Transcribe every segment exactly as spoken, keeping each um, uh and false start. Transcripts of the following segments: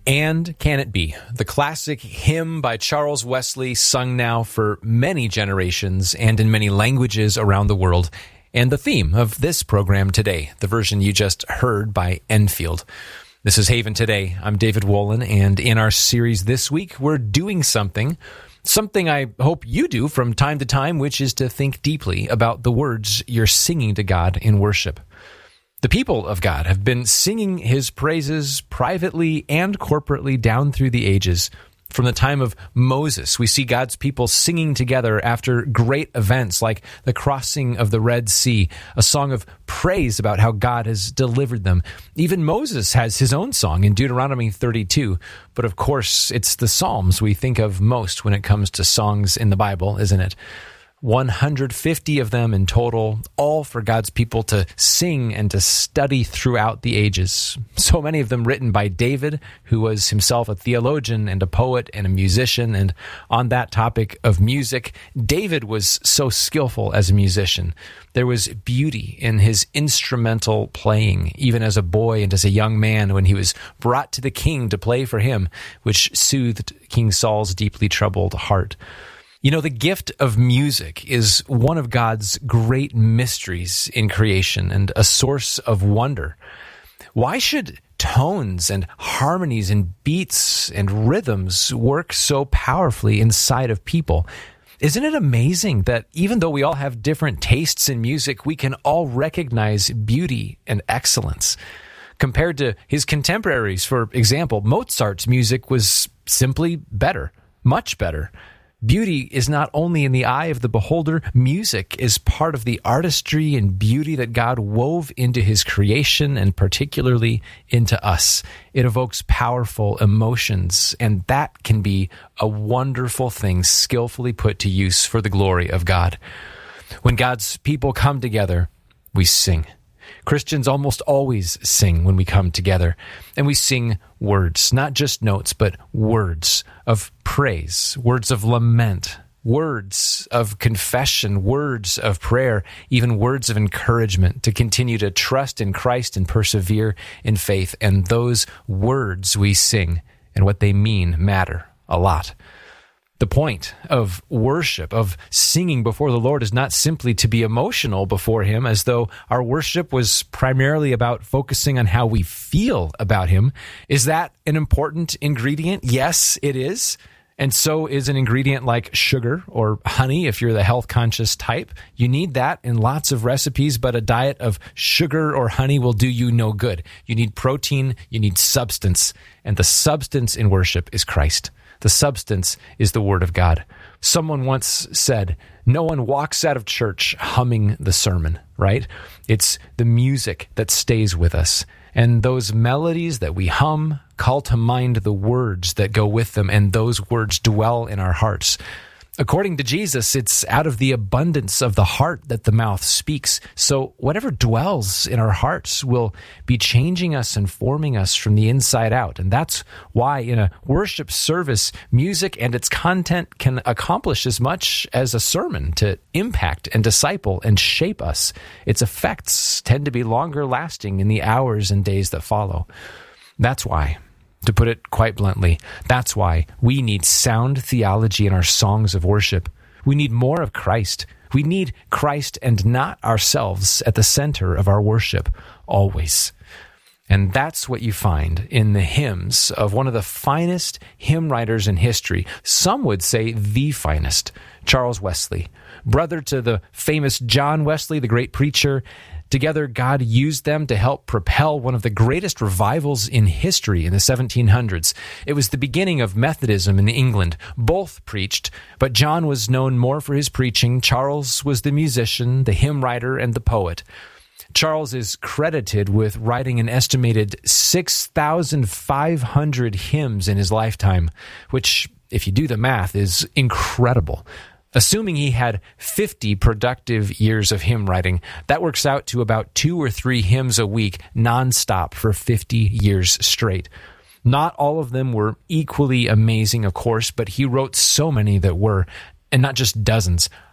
And Can It Be? The classic hymn by Charles Wesley, sung now for many generations and in many languages around the world, and the theme of this program today, the version you just heard by Enfield. This is Haven Today. I'm David Wolin, and in our series this week, we're doing something, something I hope you do from time to time, which is to think deeply about the words you're singing to God in worship. The people of God have been singing His praises privately and corporately down through the ages. From the time of Moses, we see God's people singing together after great events like the crossing of the Red Sea, a song of praise about how God has delivered them. Even Moses has his own song in Deuteronomy thirty-two, but of course, it's the Psalms we think of most when it comes to songs in the Bible, isn't it? one hundred fifty of them in total, all for God's people to sing and to study throughout the ages. So many of them written by David, who was himself a theologian and a poet and a musician. And on that topic of music, David was so skillful as a musician. There was beauty in his instrumental playing, even as a boy and as a young man when he was brought to the king to play for him, which soothed King Saul's deeply troubled heart. You know, the gift of music is one of God's great mysteries in creation and a source of wonder. Why should tones and harmonies and beats and rhythms work so powerfully inside of people? Isn't it amazing that even though we all have different tastes in music, we can all recognize beauty and excellence? Compared to his contemporaries, for example, Mozart's music was simply better, much better. Beauty is not only in the eye of the beholder, music is part of the artistry and beauty that God wove into His creation and particularly into us. It evokes powerful emotions, and that can be a wonderful thing skillfully put to use for the glory of God. When God's people come together, we sing. Christians almost always sing when we come together, and we sing words, not just notes, but words of praise, words of lament, words of confession, words of prayer, even words of encouragement to continue to trust in Christ and persevere in faith. And those words we sing and what they mean matter a lot. The point of worship, of singing before the Lord, is not simply to be emotional before Him, as though our worship was primarily about focusing on how we feel about Him. Is that an important ingredient? Yes, it is. And so is an ingredient like sugar or honey if you're the health-conscious type. You need that in lots of recipes, but a diet of sugar or honey will do you no good. You need protein, you need substance, and the substance in worship is Christ. The substance is the Word of God. Someone once said, no one walks out of church humming the sermon, right? It's the music that stays with us. And those melodies that we hum call to mind the words that go with them, and those words dwell in our hearts. According to Jesus, it's out of the abundance of the heart that the mouth speaks. So whatever dwells in our hearts will be changing us and forming us from the inside out. And that's why in a worship service, music and its content can accomplish as much as a sermon to impact and disciple and shape us. Its effects tend to be longer lasting in the hours and days that follow. That's why, to put it quite bluntly, that's why we need sound theology in our songs of worship. We need more of Christ. We need Christ and not ourselves at the center of our worship, always. And that's what you find in the hymns of one of the finest hymn writers in history. Some would say the finest, Charles Wesley. Brother to the famous John Wesley, the great preacher. Together, God used them to help propel one of the greatest revivals in history in the seventeen hundreds. It was the beginning of Methodism in England. Both preached, but John was known more for his preaching. Charles was the musician, the hymn writer, and the poet. Charles is credited with writing an estimated six thousand five hundred hymns in his lifetime, which, if you do the math, is incredible. Assuming he had fifty productive years of hymn writing, that works out to about two or three hymns a week, nonstop for fifty years straight. Not all of them were equally amazing, of course, but he wrote so many that were, and not just dozens,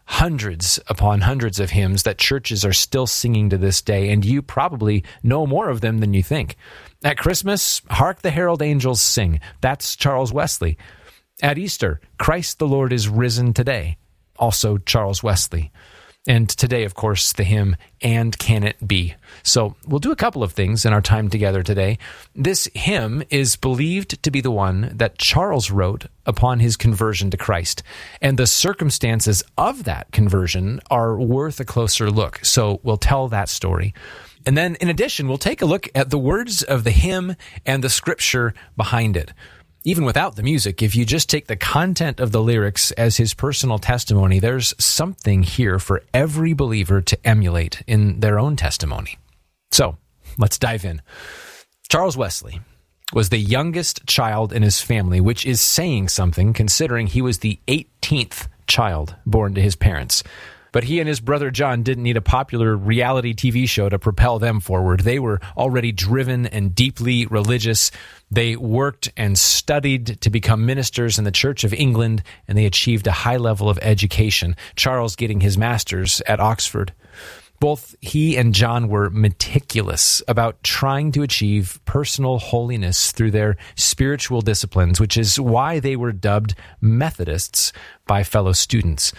hundreds upon hundreds of hymns that churches are still singing to this day, and you probably know more of them than you think. At Christmas, Hark the Herald Angels Sing. That's Charles Wesley. At Easter, Christ the Lord is risen today. Also Charles Wesley. And today, of course, the hymn, And Can It Be? So we'll do a couple of things in our time together today. This hymn is believed to be the one that Charles wrote upon his conversion to Christ. And the circumstances of that conversion are worth a closer look. So we'll tell that story. And then, in addition, we'll take a look at the words of the hymn and the scripture behind it. Even without the music, if you just take the content of the lyrics as his personal testimony, there's something here for every believer to emulate in their own testimony. So, let's dive in. Charles Wesley was the youngest child in his family, which is saying something considering he was the eighteenth child born to his parents. But he and his brother John didn't need a popular reality T V show to propel them forward. They were already driven and deeply religious. They worked and studied to become ministers in the Church of England, and they achieved a high level of education, Charles getting his master's at Oxford. Both he and John were meticulous about trying to achieve personal holiness through their spiritual disciplines, which is why they were dubbed Methodists by fellow students.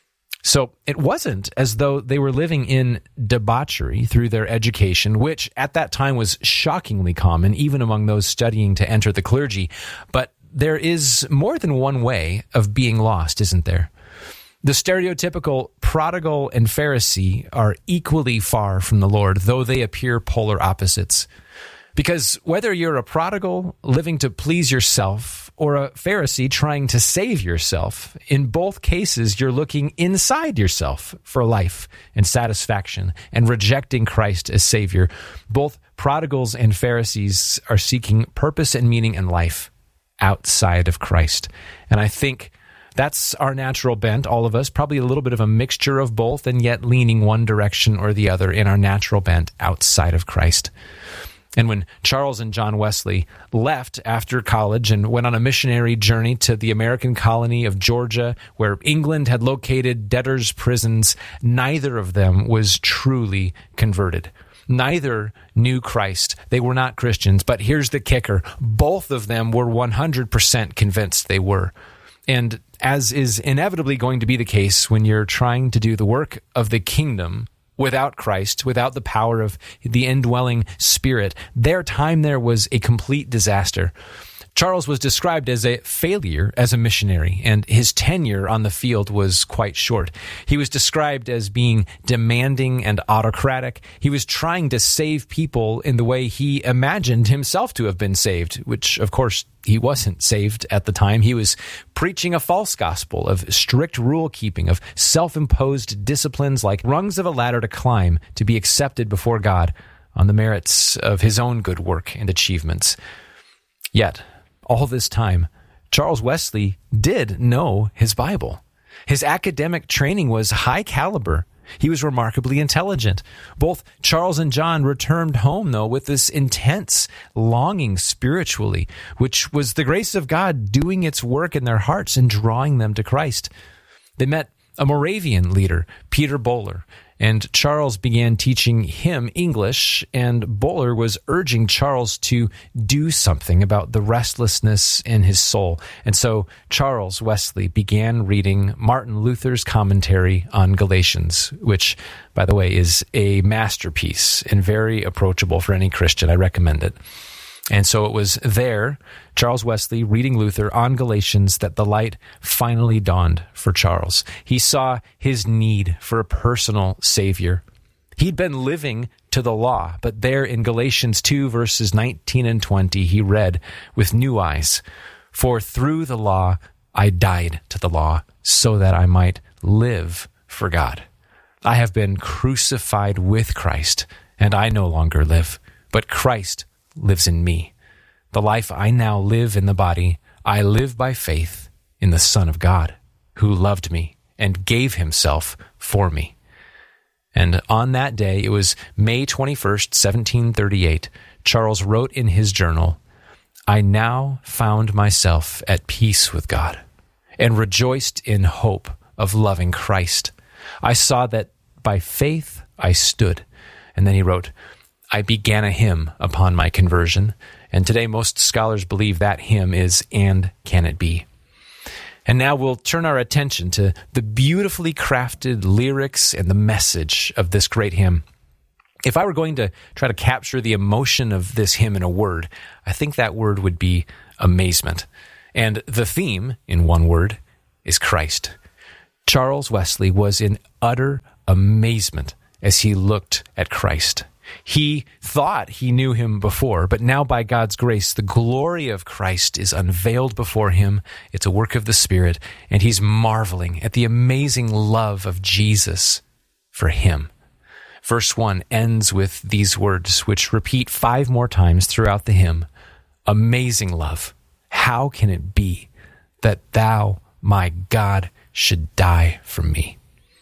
So it wasn't as though they were living in debauchery through their education, which at that time was shockingly common, even among those studying to enter the clergy. But there is more than one way of being lost, isn't there? The stereotypical prodigal and Pharisee are equally far from the Lord, though they appear polar opposites. Because whether you're a prodigal living to please yourself or a Pharisee trying to save yourself, in both cases you're looking inside yourself for life and satisfaction and rejecting Christ as Savior. Both prodigals and Pharisees are seeking purpose and meaning in life outside of Christ. And I think that's our natural bent, all of us, probably a little bit of a mixture of both, and yet leaning one direction or the other in our natural bent outside of Christ. And when Charles and John Wesley left after college and went on a missionary journey to the American colony of Georgia, where England had located debtors' prisons, neither of them was truly converted. Neither knew Christ. They were not Christians. But here's the kicker. Both of them were one hundred percent convinced they were. And as is inevitably going to be the case when you're trying to do the work of the kingdom without Christ, without the power of the indwelling Spirit, their time there was a complete disaster. Charles was described as a failure as a missionary, and his tenure on the field was quite short. He was described as being demanding and autocratic. He was trying to save people in the way he imagined himself to have been saved, which, of course, he wasn't saved at the time. He was preaching a false gospel of strict rule-keeping, of self-imposed disciplines like rungs of a ladder to climb to be accepted before God on the merits of his own good work and achievements. Yet, all this time, Charles Wesley did know his Bible. His academic training was high caliber. He was remarkably intelligent. Both Charles and John returned home, though, with this intense longing spiritually, which was the grace of God doing its work in their hearts and drawing them to Christ. They met a Moravian leader, Peter Böhler, and Charles began teaching him English, and Böhler was urging Charles to do something about the restlessness in his soul. And so Charles Wesley began reading Martin Luther's commentary on Galatians, which, by the way, is a masterpiece and very approachable for any Christian. I recommend it. And so it was there, Charles Wesley reading Luther on Galatians, that the light finally dawned for Charles. He saw his need for a personal Savior. He'd been living to the law, but there in Galatians two, verses nineteen and twenty, he read with new eyes, "For through the law I died to the law, so that I might live for God. I have been crucified with Christ, and I no longer live, but Christ lives in me. The life I now live in the body, I live by faith in the Son of God, who loved me and gave himself for me." And on that day, it was May twenty-first, seventeen thirty-eight, Charles wrote in his journal, "I now found myself at peace with God and rejoiced in hope of loving Christ. I saw that by faith I stood. And then he wrote, I began a hymn upon my conversion. And today most scholars believe that hymn is And Can It Be? And now we'll turn our attention to the beautifully crafted lyrics and the message of this great hymn. If I were going to try to capture the emotion of this hymn in a word, I think that word would be amazement. And the theme, in one word, is Christ. Charles Wesley was in utter amazement as he looked at Christ. He thought he knew him before, but now by God's grace, the glory of Christ is unveiled before him. It's a work of the Spirit, and he's marveling at the amazing love of Jesus for him. Verse one ends with these words, which repeat five more times throughout the hymn. Amazing love, how can it be that thou, my God, should die for me?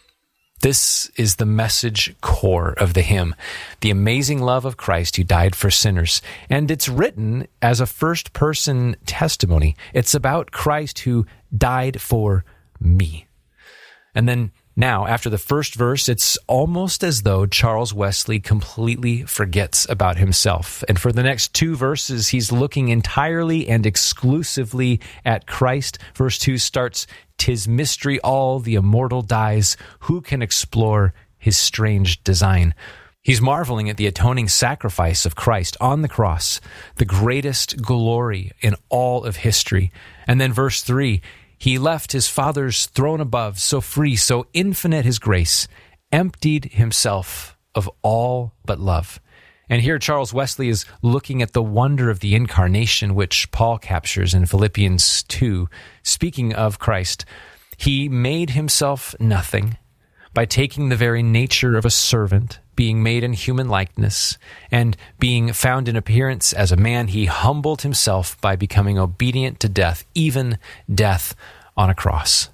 This is the message core of the hymn, the amazing love of Christ who died for sinners. And it's written as a first-person testimony. It's about Christ who died for me. And then now, after the first verse, it's almost as though Charles Wesley completely forgets about himself. And for the next two verses, he's looking entirely and exclusively at Christ. Verse two starts, "'Tis mystery all, the immortal dies. Who can explore his strange design?" He's marveling at the atoning sacrifice of Christ on the cross, the greatest glory in all of history. And then verse three, "He left his Father's throne above, so free, so infinite his grace, emptied himself of all but love." And here Charles Wesley is looking at the wonder of the incarnation, which Paul captures in Philippians two, speaking of Christ. He made himself nothing by taking the very nature of a servant, being made in human likeness, and being found in appearance as a man, he humbled himself by becoming obedient to death, even death on a cross.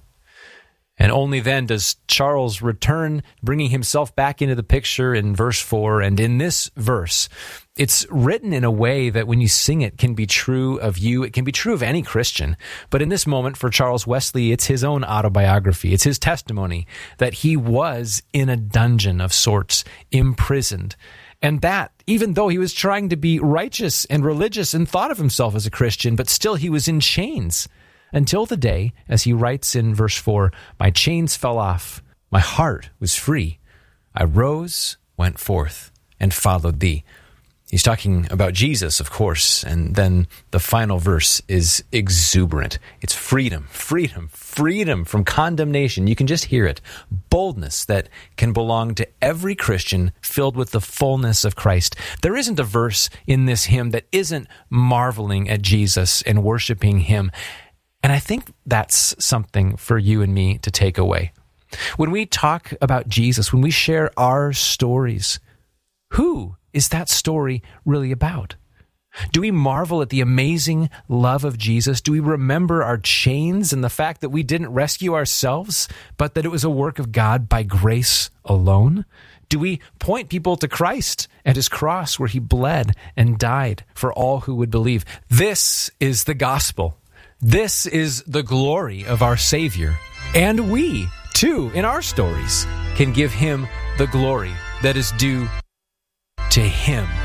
And only then does Charles return, bringing himself back into the picture in verse four. And in this verse, it's written in a way that when you sing it can be true of you. It can be true of any Christian. But in this moment for Charles Wesley, it's his own autobiography. It's his testimony that he was in a dungeon of sorts, imprisoned. And that, even though he was trying to be righteous and religious and thought of himself as a Christian, but still he was in chains. Until the day, as he writes in verse four, "My chains fell off, my heart was free. I rose, went forth, and followed thee." He's talking about Jesus, of course, and then the final verse is exuberant. It's freedom, freedom, freedom from condemnation. You can just hear it. Boldness that can belong to every Christian filled with the fullness of Christ. There isn't a verse in this hymn that isn't marveling at Jesus and worshiping him. And I think that's something for you and me to take away. When we talk about Jesus, when we share our stories, who is that story really about? Do we marvel at the amazing love of Jesus? Do we remember our chains and the fact that we didn't rescue ourselves, but that it was a work of God by grace alone? Do we point people to Christ and his cross where he bled and died for all who would believe? This is the gospel. This is the glory of our Savior. And we, too, in our stories, can give him the glory that is due to him.